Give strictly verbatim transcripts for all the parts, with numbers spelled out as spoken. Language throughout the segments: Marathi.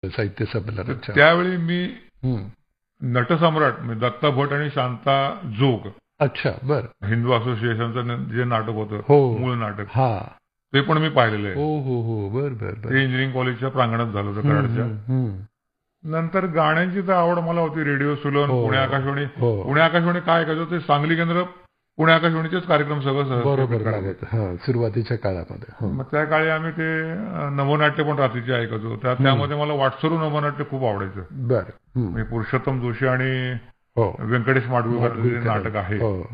साहित्य संमेलनाच्या. त्यावेळी मी नटसम्राट म्हणजे दत्ता भट आणि शांता जोग, अच्छा, बर, हिंदू असोसिएशनचं जे नाटक होतं, हो, मूळ नाटक, हा, ते पण मी पाहिलेलं आहे. हो हो हो, बर बर बर. ते इंजिनिअरिंग कॉलेजच्या प्रांगणात झालं होतं कराडच्या. नंतर गाण्यांची तर आवड मला होती. रेडिओ सुलन, पुणे आकाशवाणी. पुणे आकाशवाणी काय ऐकायचं ते सांगली केंद्र, पुणे आकाशवाणीचेच कार्यक्रम सगळं बरोबर करायचं सुरुवातीच्या काळामध्ये. मग त्या काळी आम्ही ते नवनाट्य पण रात्रीचे ऐकायचो. त्यामध्ये मला वाटसरू नवनाट्य खूप आवडायचं. बर, म्हणजे पुरुषोत्तम जोशी आणि व्यंकटेश माडगूळकर नाटक आहे.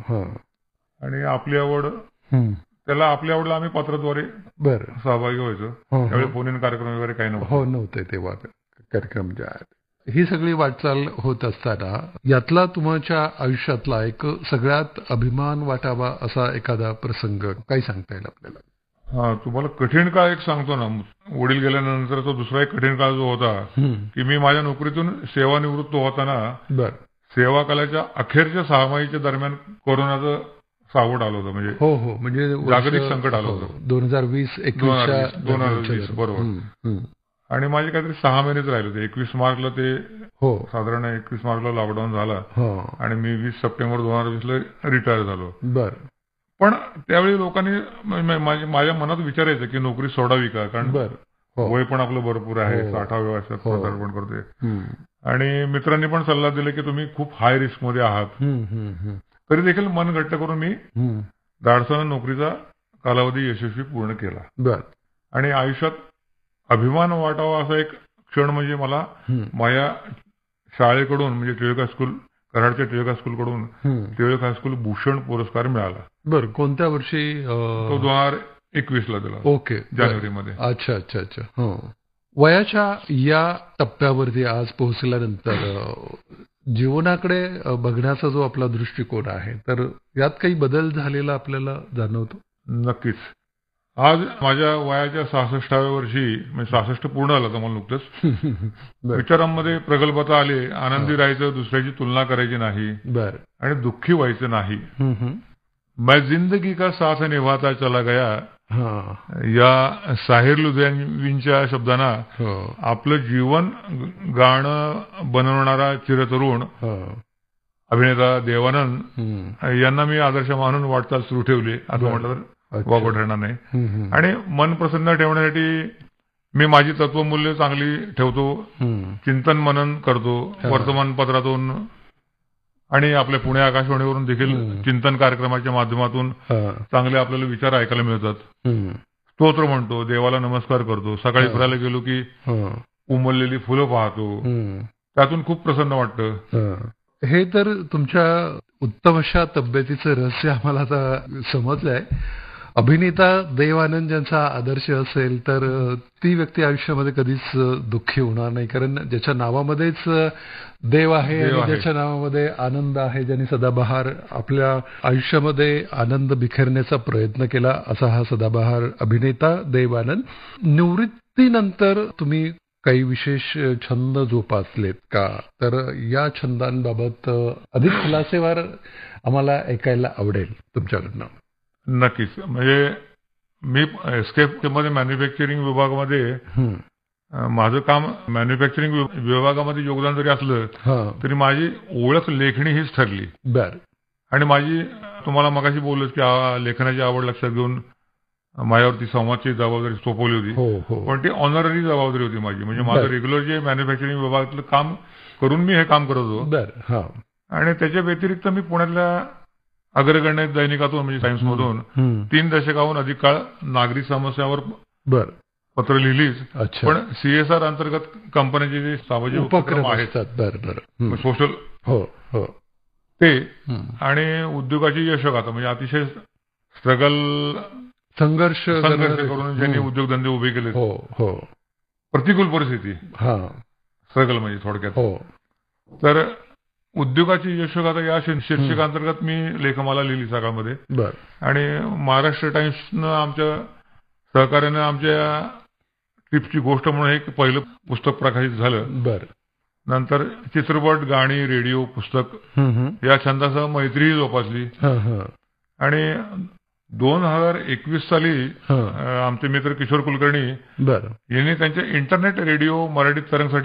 आणि आपली आवड, त्याला आपली आवडला आम्ही पत्राद्वारे बर सहभागी व्हायचो. त्यावेळी फोन इन कार्यक्रम वगैरे काही नव्हते. हो, नव्हते तेव्हा कार्यक्रम जे आहेत. ही सगळी वाटचाल होत असताना यातला तुमच्या आयुष्यातला एक सगळ्यात अभिमान वाटावा असा एखादा प्रसंग काही सांगता येईल आपल्याला? हा, तुम्हाला कठीण काळ एक सांगतो ना. वडील गेल्यानंतर तो दुसरा एक कठीण काळ जो होता की मी माझ्या नोकरीतून सेवानिवृत्त होताना बर सेवा कालाच्या अखेरच्या सहामाहीच्या दरम्यान कोरोनाचं सावट आलं होतं. म्हणजे हो हो म्हणजे जागतिक संकट आलं होतं. दोन हजार वीस एकवीस दोन हजार वीस बरोबर. आणि माझे काहीतरी सहा महिनेच राहिले होते. एकवीस मार्चला ते हो साधारण एकवीस मार्चला लॉकडाऊन झाला आणि मी वीस सप्टेंबर दोन हजार वीस ला रिटायर झालो. बर. पण त्यावेळी लोकांनी माझ्या मनात विचारायचं की नोकरी सोडावी का, कारण वय पण आपलं भरपूर आहे, साठाव्या वर्षात पदार्पण करतोय. आणि मित्रांनी पण सल्ला दिला की तुम्ही खूप हाय रिस्क मध्ये आहात. तरी देखील मन घट्ट करून मी धाडसानं नोकरीचा कालावधी यशस्वी पूर्ण केला. बर. आणि आयुष्यात अभिमान वाटावा असा एक क्षण म्हणजे मला माझ्या शाळेकडून म्हणजे टिळक हायस्कूल, कराडच्या टिळक हायस्कूल कडून टिळक हायस्कूल भूषण पुरस्कार मिळाला. बर. कोणत्या वर्षी? तो दोन हजार एकवीस ला दिला. ओके, जानेवारीमध्ये. अच्छा अच्छा अच्छा. वयाच्या या टप्प्यावरती आज पोहोचल्यानंतर जीवनाकडे बघण्याचा जो आपला दृष्टिकोन आहे, तर यात काही बदल झालेला आपल्याला जाणवतो? नक्कीच. आज माझ्या वयाच्या सहासष्टाव्या वर्षी, म्हणजे सहासष्ट पूर्ण आलं तर मला नुकतंच, विचारांमध्ये प्रगल्भता आली. आनंदी राहायचं, दुसऱ्याची तुलना करायची नाही आणि दुःखी व्हायचं नाही. मैं जिंदगी का साथ निभाता चला गया या साहिर लुधियानवींच्या शब्दांना आपलं जीवन गाणं बनवणारा चिरतरुण अभिनेता देवानंद यांना मी आदर्श मानून वाटचाल सुरू ठेवली असं म्हटलं तर वागवट ठरणार नाही. आणि मन प्रसन्न ठेवण्यासाठी मी माझी तत्वमूल्य चांगली ठेवतो, चिंतन मनन करतो. वर्तमानपत्रातून आणि आपल्या पुणे आकाशवाणीवरून देखील चिंतन कार्यक्रमाच्या माध्यमातून चांगले आपल्याला विचार ऐकायला मिळतात. स्तोत्र म्हणतो, देवाला नमस्कार करतो, सकाळी फिरायला गेलो की उमललेली फुलं पाहतो, त्यातून खूप प्रसन्न वाटतं. हे तर तुमच्या उत्तम अशा तब्येतीचं रहस्य आम्हाला आता समजलंय. अभिनेता देव आनंद ज्यांचा आदर्श असेल तर ती व्यक्ती आयुष्यामध्ये कधीच दुःखी होणार नाही, कारण ज्याच्या नावामध्येच देव आहे आणि ज्याच्या नावामध्ये आनंद आहे, ज्यांनी सदाबहार आपल्या आयुष्यामध्ये आनंद बिखरण्याचा प्रयत्न केला, असा हा सदाबहार अभिनेता देव आनंद. निवृत्तीनंतर तुम्ही काही विशेष छंद जोपासलेत का? तर या छंदांबाबत अधिक खुलासेवार आम्हाला ऐकायला आवडेल तुमच्याकडनं. नक्कीच. म्हणजे मी एस्केप मध्ये मॅन्युफॅक्चरिंग विभागामध्ये माझं काम, मॅन्युफॅक्चरिंग विभागामध्ये योगदान जरी असलं तरी माझी ओळख लेखणी हीच ठरली. बर. आणि माझी तुम्हाला मगाशी बोललोच की लेखनाची आवड लक्षात घेऊन माझ्यावरती संवादची जबाबदारी सोपवली होती. पण ती ऑनररी जबाबदारी होती माझी. म्हणजे माझं रेग्युलर जे मॅन्युफॅक्चरिंग विभागातलं काम करून मी हे काम करत होतो. आणि त्याच्या व्यतिरिक्त मी पुण्यातल्या अग्रगण्य दैनिकातून म्हणजे टाइम्स मधून तीन दशकाहून अधिक काळ नागरी समस्यावर पत्र लिहिलीच. पण सीएसआर अंतर्गत कंपन्यांचे जे सामाजिक उपक्रम आहेत, सोशल ते आणि उद्योगाची यशोगाथा, म्हणजे अतिशय स्ट्रगल संघर्ष संघर्ष करून ज्यांनी उद्योगधंदे उभे केले, प्रतिकूल परिस्थिती, स्ट्रगल म्हणजे थोडक्यात. तर उद्योगाची यशोगाथा या शीर्षकांतर्गत मी लेखमाला लिहिली सकाळमध्ये. आणि महाराष्ट्र टाइम्सनं आमच्या सहकार्यानं आमच्या ट्रिपची गोष्ट म्हणून एक पहिलं पुस्तक प्रकाशित झालं. नंतर चित्रपट, गाणी, रेडिओ, पुस्तक या छंदासह मैत्रीही जोपासली. आणि दोन हजार एकवीस साली आमचे मित्र किशोर कुलकर्णी यांनी त्यांच्या इंटरनेट रेडिओ मराठी तरंगसाठी